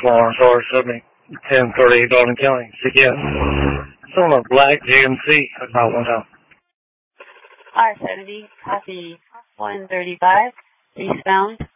Florence R70, 1038 Darling County, CPS. It's on a black GMC about one time. R70, copy 135, eastbound.